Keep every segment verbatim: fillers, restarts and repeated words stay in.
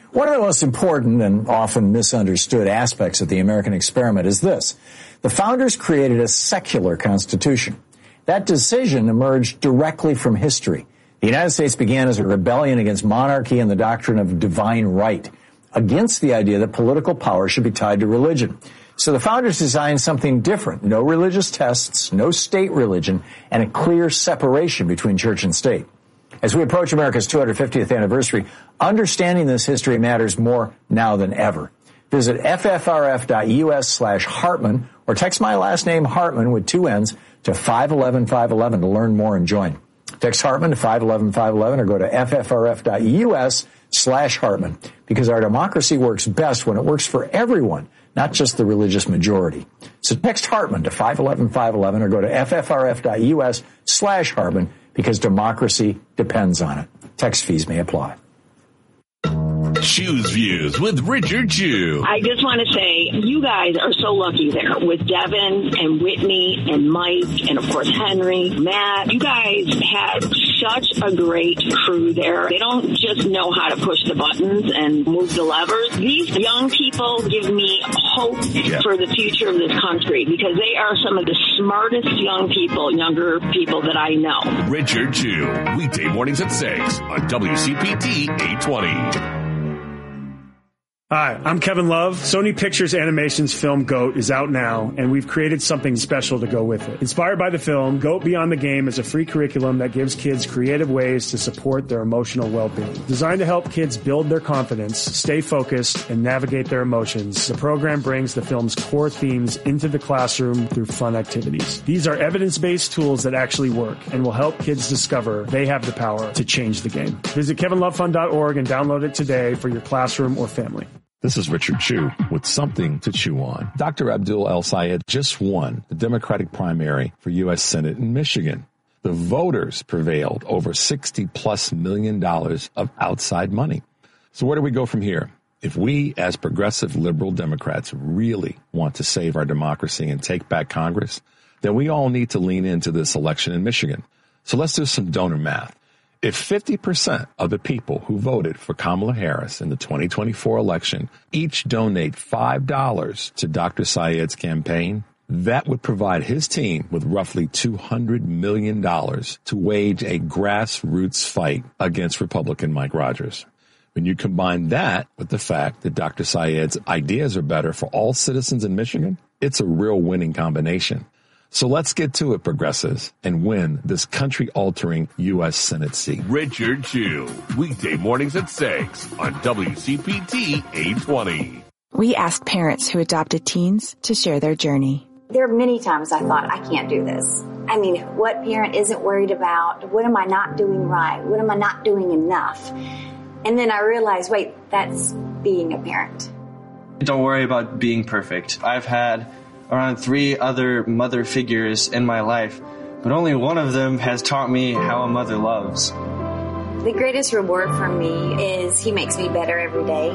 One of the most important and often misunderstood aspects of the American experiment is this. The founders created a secular constitution. That decision emerged directly from history. The United States began as a rebellion against monarchy and the doctrine of divine right, against the idea that political power should be tied to religion. So the founders designed something different. No religious tests, no state religion, and a clear separation between church and state. As we approach America's two hundred fiftieth anniversary, understanding this history matters more now than ever. Visit ffrf.us slash Hartman or text my last name Hartman with two N's to five one one five one one to learn more and join. Text Hartman to five one one five one one or go to ffrf.us slash Hartman because our democracy works best when it works for everyone, not just the religious majority. So text Hartman to five one one five one one or go to ffrf.us slash Hartman because democracy depends on it. Text fees may apply. Choose Views with Richard Chew. I just want to say you guys are so lucky there with Devin and Whitney and Mike and, of course, Henry, Matt. You guys have such a great crew there. They don't just know how to push the buttons and move the levers. These young people give me hope yeah. for the future of this country because they are some of the smartest young people, younger people that I know. Richard Chew, weekday mornings at six on W C P T eight twenty. Hi, I'm Kevin Love. Sony Pictures Animation's film GOAT is out now, and we've created something special to go with it. Inspired by the film, GOAT Beyond the Game is a free curriculum that gives kids creative ways to support their emotional well-being. Designed to help kids build their confidence, stay focused, and navigate their emotions, the program brings the film's core themes into the classroom through fun activities. These are evidence-based tools that actually work and will help kids discover they have the power to change the game. Visit kevin love fund dot org and download it today for your classroom or family. This is Richard Chew with something to chew on. Doctor Abdul El-Sayed just won the Democratic primary for U S Senate in Michigan. The voters prevailed over sixty plus million dollars of outside money. So where do we go from here? If we, as progressive liberal Democrats, really want to save our democracy and take back Congress, then we all need to lean into this election in Michigan. So let's do some donor math. If fifty percent of the people who voted for Kamala Harris in the twenty twenty-four election each donate five dollars to Doctor Sayed's campaign, that would provide his team with roughly two hundred million dollars to wage a grassroots fight against Republican Mike Rogers. When you combine that with the fact that Doctor Sayed's ideas are better for all citizens in Michigan, it's a real winning combination. So let's get to it, progressives, and win this country-altering U S Senate seat. Richard Chew, weekday mornings at six on W C P T eight twenty. We asked parents who adopted teens to share their journey. There are many times I thought, I can't do this. I mean, what parent isn't worried about? What am I not doing right? What am I not doing enough? And then I realized, wait, that's being a parent. Don't worry about being perfect. I've had around three other mother figures in my life, but only one of them has taught me how a mother loves. The greatest reward for me is he makes me better every day.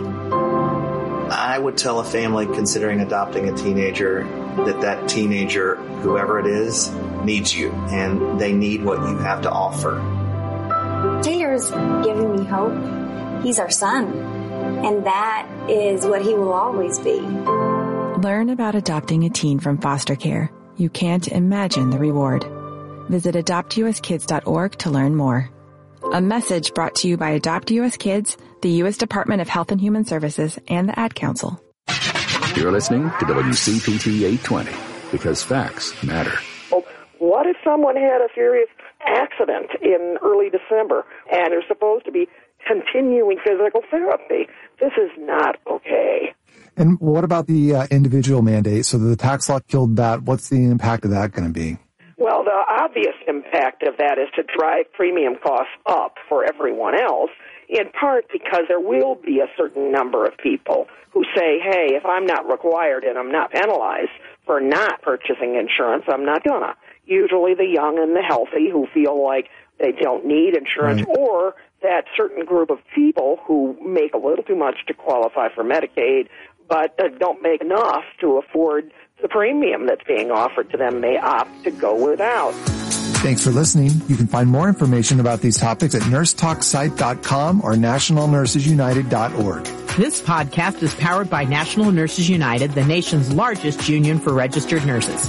I would tell a family considering adopting a teenager that that teenager, whoever it is, needs you, and they need what you have to offer. Taylor's giving me hope. He's our son, and that is what he will always be. Learn about adopting a teen from foster care. You can't imagine the reward. Visit adopt u s kids dot org to learn more. A message brought to you by Adopt U S Kids, the U S Department of Health and Human Services, and the Ad Council. You're listening to W C P T eight twenty, because facts matter. Well, what if someone had a serious accident in early December and they're supposed to be continuing physical therapy? This is not okay. And what about the uh, individual mandate? So the tax law killed that. What's the impact of that going to be? Well, the obvious impact of that is to drive premium costs up for everyone else, in part because there will be a certain number of people who say, hey, if I'm not required and I'm not penalized for not purchasing insurance, I'm not gonna. Usually the young and the healthy who feel like they don't need insurance, right. Or that certain group of people who make a little too much to qualify for Medicaid but uh, don't make enough to afford the premium that's being offered to them may opt to go without. Thanks for listening. You can find more information about these topics at nurse talk site dot com or national nurses united dot org. This podcast is powered by National Nurses United, the nation's largest union for registered nurses.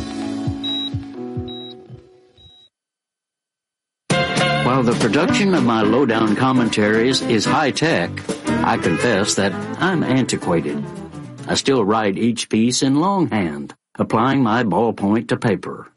While the production of my lowdown commentaries is high-tech, I confess that I'm antiquated. I still write each piece in longhand, applying my ballpoint to paper.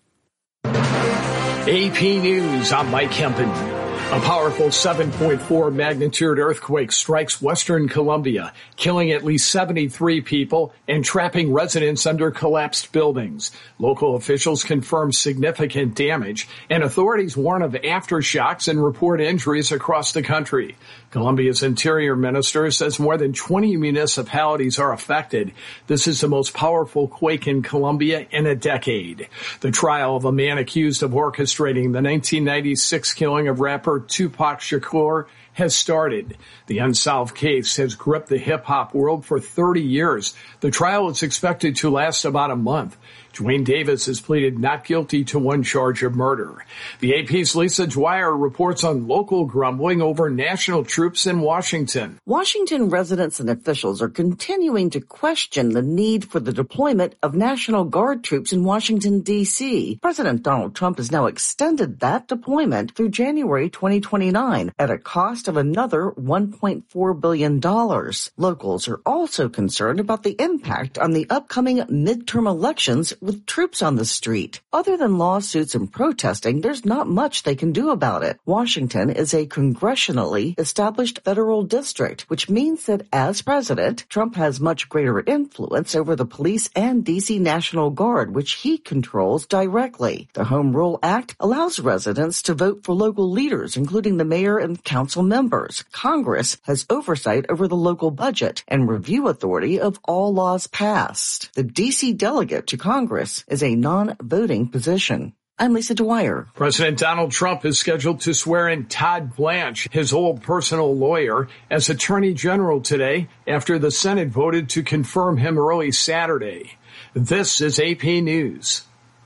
A P News, I'm Mike Hempen. A powerful seven point four magnitude earthquake strikes western Colombia, killing at least seventy-three people and trapping residents under collapsed buildings. Local officials confirm significant damage, and authorities warn of aftershocks and report injuries across the country. Colombia's interior minister says more than twenty municipalities are affected. This is the most powerful quake in Colombia in a decade. The trial of a man accused of orchestrating the nineteen ninety-six killing of rapper Tupac Shakur has started. The unsolved case has gripped the hip-hop world for thirty years. The trial is expected to last about a month. Dwayne Davis has pleaded not guilty to one charge of murder. The A P's Lisa Dwyer reports on local grumbling over national troops in Washington. Washington residents and officials are continuing to question the need for the deployment of National Guard troops in Washington, D C President Donald Trump has now extended that deployment through January twenty twenty-nine at a cost of another one point four billion dollars. Locals are also concerned about the impact on the upcoming midterm elections with troops on the street. Other than lawsuits and protesting, there's not much they can do about it. Washington is a congressionally established federal district, which means that as president, Trump has much greater influence over the police and D C National Guard, which he controls directly. The Home Rule Act allows residents to vote for local leaders, including the mayor and council members. Congress has oversight over the local budget and review authority of all laws passed. The D C delegate to Congress is a non-voting position. I'm Lisa Dwyer. President Donald Trump is scheduled to swear in Todd Blanche, his old personal lawyer, as Attorney General today after the Senate voted to confirm him early Saturday. This is A P News.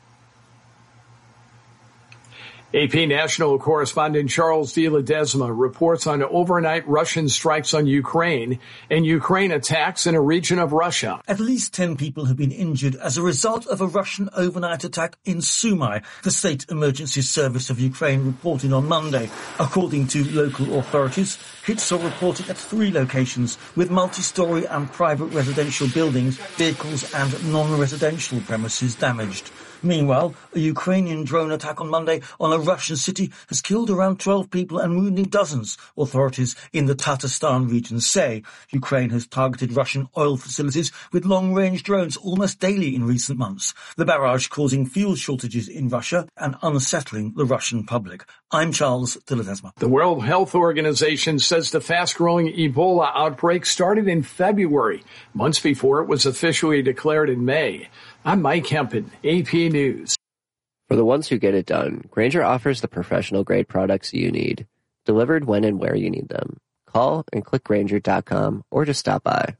A P national correspondent Charles de Ledesma reports on overnight Russian strikes on Ukraine and Ukraine attacks in a region of Russia. At least ten people have been injured as a result of a Russian overnight attack in Sumy, the State Emergency Service of Ukraine reported on Monday. According to local authorities, hits are reported at three locations with multi-story and private residential buildings, vehicles and non-residential premises damaged. Meanwhile, a Ukrainian drone attack on Monday on a Russian city has killed around twelve people and wounded dozens, authorities in the Tatarstan region say. Ukraine has targeted Russian oil facilities with long-range drones almost daily in recent months, the barrage causing fuel shortages in Russia and unsettling the Russian public. I'm Charles de Ledesma. The World Health Organization says the fast-growing Ebola outbreak started in February, months before it was officially declared in May. I'm Mike Hempen, A P News. For the ones who get it done, Grainger offers the professional-grade products you need, delivered when and where you need them. Call and click Grainger dot com or just stop by.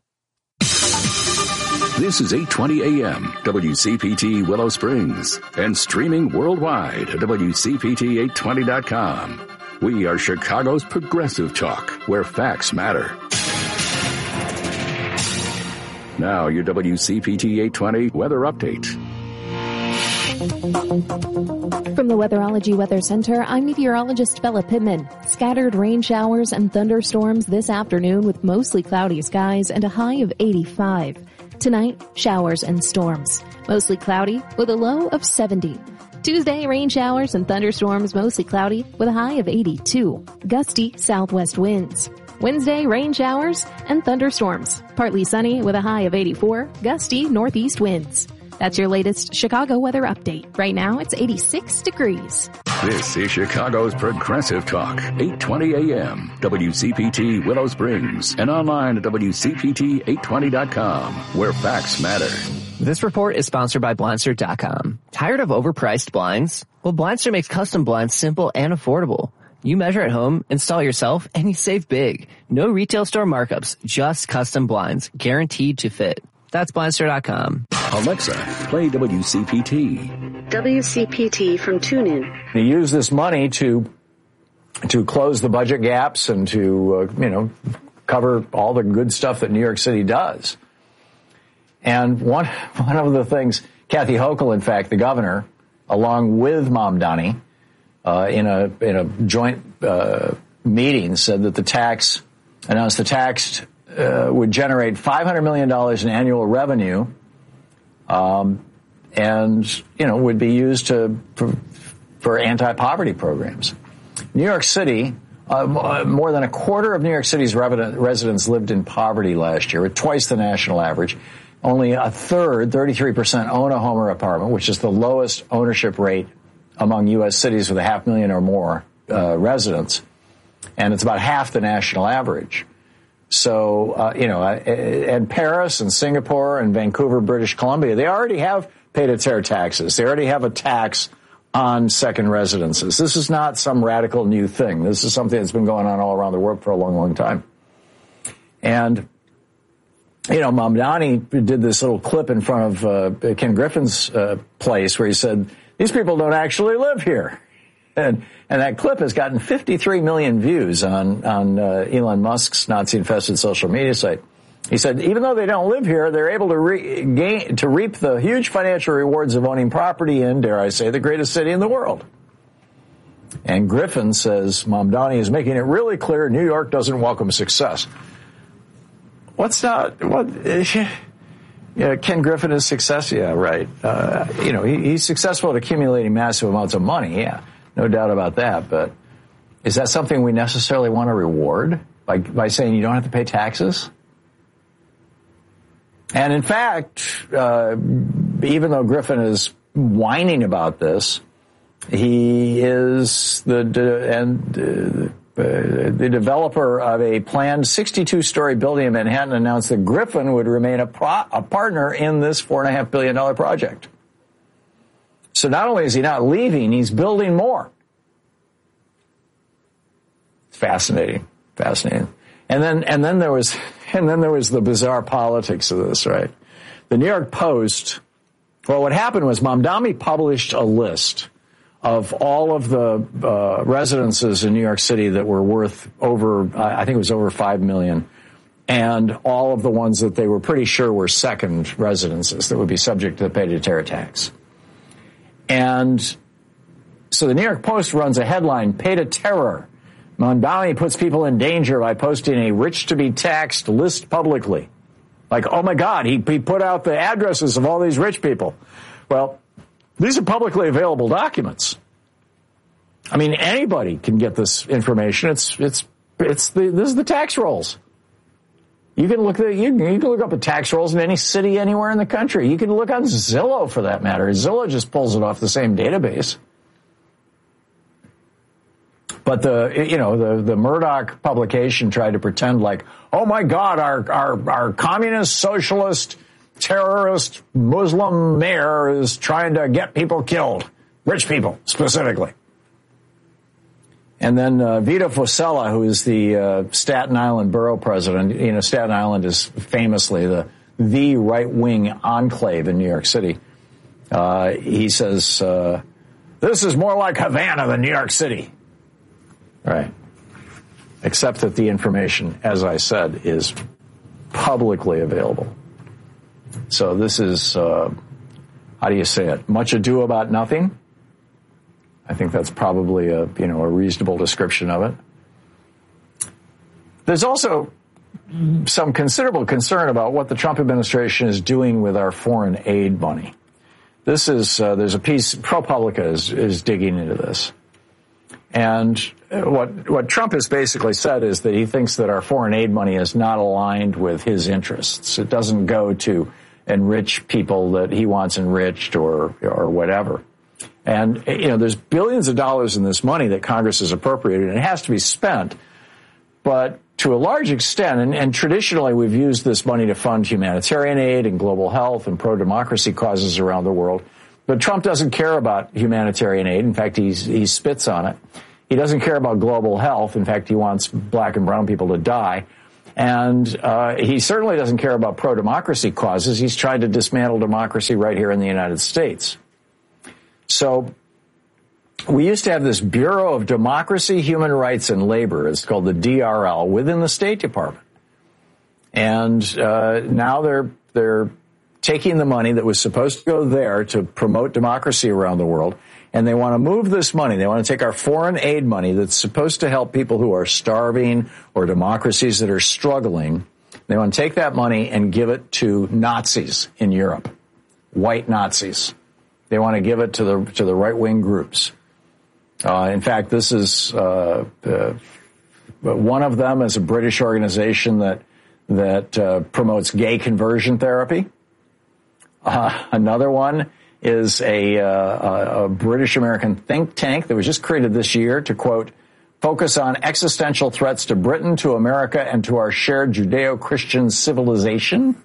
This is eight twenty A M, W C P T Willow Springs, and streaming worldwide at W C P T eight twenty dot com. We are Chicago's progressive talk, where facts matter. Now, your W C P T eight twenty weather update. From the Weatherology Weather Center, I'm meteorologist Bella Pittman. Scattered rain showers and thunderstorms this afternoon with mostly cloudy skies and a high of eighty-five. Tonight, showers and storms. Mostly cloudy with a low of seventy. Tuesday, rain showers and thunderstorms, mostly cloudy with a high of eighty-two. Gusty southwest winds. Wednesday, rain showers and thunderstorms. Partly sunny with a high of eighty-four. Gusty northeast winds. That's your latest Chicago weather update. Right now, it's eighty-six degrees. This is Chicago's Progressive Talk, eight twenty A M, W C P T Willow Springs, and online at W C P T eight twenty dot com, where facts matter. This report is sponsored by Blindster dot com. Tired of overpriced blinds? Well, Blindster makes custom blinds simple and affordable. You measure at home, install yourself, and you save big. No retail store markups, just custom blinds, guaranteed to fit. That's Blindster dot com. Alexa, play W C P T. W C P T from TuneIn. They use this money to to close the budget gaps and to, uh, you know, cover all the good stuff that New York City does. And one one of the things, Kathy Hochul, in fact, the governor, along with Mamdani, uh, in a in a joint uh, meeting, said that the tax announced the tax uh, would generate five hundred million dollars in annual revenue, um, and you know would be used to for, for anti-poverty programs. New York City. Uh, more than a quarter of New York City's residents lived in poverty last year, at twice the national average. Only a third, thirty-three percent, own a home or apartment, which is the lowest ownership rate among U S cities with a half million or more uh, residents. And it's about half the national average. So, uh, you know, and Paris and Singapore and Vancouver, British Columbia, they already have pay-to-terre taxes. They already have a tax on second residences. This is not some radical new thing. This is something that's been going on all around the world for a long, long time. And, you know, Mamdani did this little clip in front of uh, Ken Griffin's uh, place where he said, these people don't actually live here. And and that clip has gotten fifty-three million views on, on uh, Elon Musk's Nazi-infested social media site. He said, even though they don't live here, they're able to re- gain, to reap the huge financial rewards of owning property in, dare I say, the greatest city in the world. And Griffin says Mamdani is making it really clear New York doesn't welcome success. What's not, what, yeah, Ken Griffin is success? Yeah, right. Uh, you know, he, he's successful at accumulating massive amounts of money. Yeah, no doubt about that. But is that something we necessarily want to reward by, by saying you don't have to pay taxes? And in fact, uh, even though Griffin is whining about this, he is the de- and uh, the developer of a planned sixty-two story building in Manhattan announced that Griffin would remain a, pro- a partner in this four and a half billion dollar project. So not only is he not leaving, he's building more. It's fascinating, fascinating. And then, and then there was, and then there was the bizarre politics of this, right? The New York Post, well, what happened was Mamdani published a list of all of the uh, residences in New York City that were worth over, I think it was over five million, and all of the ones that they were pretty sure were second residences that would be subject to the pay-to-terre tax. And so the New York Post runs a headline, Pay to Terror. Mamdani puts people in danger by posting a rich-to-be-taxed list publicly. Like, oh, my God, he, he put out the addresses of all these rich people. Well, these are publicly available documents. I mean, anybody can get this information. It's it's it's the this is the tax rolls. You can look at you, you can look up the tax rolls in any city anywhere in the country. You can look on Zillow for that matter. Zillow just pulls it off the same database. But the, you know, the, the Murdoch publication tried to pretend like, oh my God, our, our, our communist, socialist, terrorist, Muslim mayor is trying to get people killed. Rich people, specifically. And then uh, Vito Fossella, who is the uh, Staten Island borough president, you know, Staten Island is famously the, the right-wing enclave in New York City. Uh, he says, uh, this is more like Havana than New York City. Right. Except that the information, as I said, is publicly available. So this is, uh, how do you say it? Much ado about nothing. I think that's probably a, you know, a reasonable description of it. There's also some considerable concern about what the Trump administration is doing with our foreign aid money. This is, uh, there's a piece, ProPublica is, is digging into this. And what what Trump has basically said is that he thinks that our foreign aid money is not aligned with his interests. It doesn't go to enrich people that he wants enriched or or whatever. And, you know, there's billions of dollars in this money that Congress has appropriated, and it has to be spent. But to a large extent, and, and traditionally we've used this money to fund humanitarian aid and global health and pro-democracy causes around the world. But Trump doesn't care about humanitarian aid. In fact, he's, he spits on it. He doesn't care about global health. In fact, he wants black and brown people to die. And uh, he certainly doesn't care about pro-democracy causes. He's trying to dismantle democracy right here in the United States. So we used to have this Bureau of Democracy, Human Rights, and Labor. It's called the D R L within the State Department. And uh, now they're they're taking the money that was supposed to go there to promote democracy around the world, and they want to move this money. They want to take our foreign aid money that's supposed to help people who are starving or democracies that are struggling. They want to take that money and give it to Nazis in Europe, white Nazis. They want to give it to the to the right-wing groups. Uh, in fact, this is uh, uh, one of them is a British organization that that uh, promotes gay conversion therapy. Uh, another one is a, uh, a British-American think tank that was just created this year to, quote, focus on existential threats to Britain, to America, and to our shared Judeo-Christian civilization.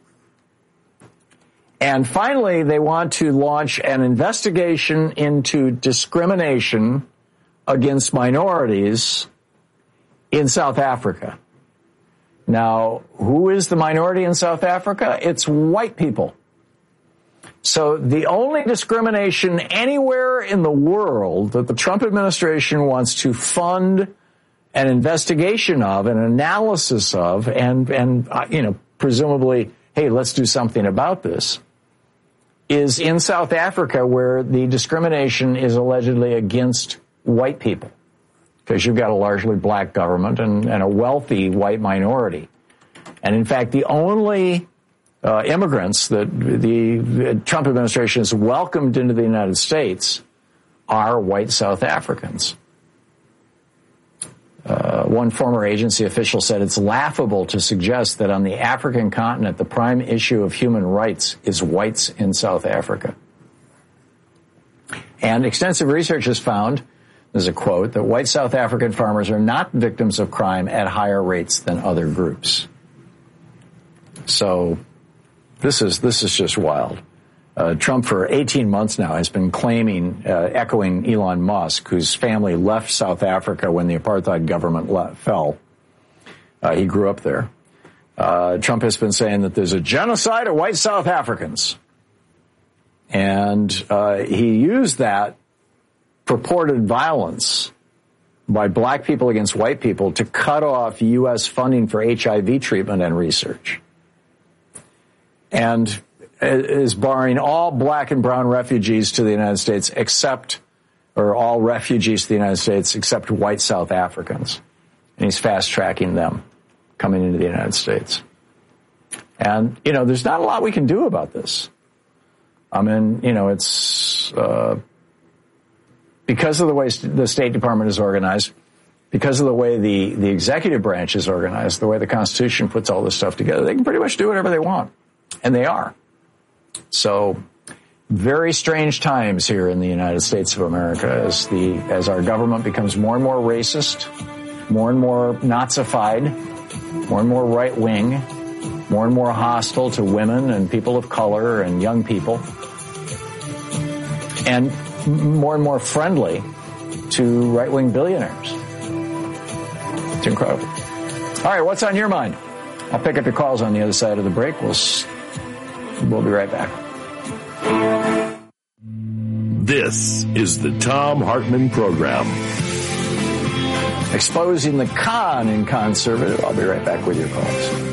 And finally, they want to launch an investigation into discrimination against minorities in South Africa. Now, who is the minority in South Africa? It's white people. So the only discrimination anywhere in the world that the Trump administration wants to fund an investigation of, an analysis of, and, and uh, you know, presumably, hey, let's do something about this, is in South Africa, where the discrimination is allegedly against white people, because you've got a largely black government and, and a wealthy white minority. And in fact, the only uh, immigrants that the, the Trump administration has welcomed into the United States are white South Africans. Uh, one former agency official said it's laughable to suggest that on the African continent, the prime issue of human rights is whites in South Africa. And extensive research has found, there's a quote, that white South African farmers are not victims of crime at higher rates than other groups. So this is this is just wild. Uh, Trump for eighteen months now has been claiming, uh, echoing Elon Musk, whose family left South Africa when the apartheid government le- fell. Uh, he grew up there. Uh, Trump has been saying that there's a genocide of white South Africans. And uh, he used that purported violence by black people against white people to cut off U S funding for H I V treatment and research. And is barring all black and brown refugees to the United States except, or all refugees to the United States except white South Africans. And he's fast-tracking them coming into the United States. And, you know, there's not a lot we can do about this. I mean, you know, it's, uh, because of the way the State Department is organized, because of the way the, the executive branch is organized, the way the Constitution puts all this stuff together, they can pretty much do whatever they want. And they are. So, very strange times here in the United States of America as the as our government becomes more and more racist, more and more Nazified, more and more right-wing, more and more hostile to women and people of color and young people, and more and more friendly to right-wing billionaires. It's incredible. All right, what's on your mind? I'll pick up your calls on the other side of the break. We'll We'll be right back. This is the Thom Hartmann Program. Exposing the con in conservative. I'll be right back with your calls.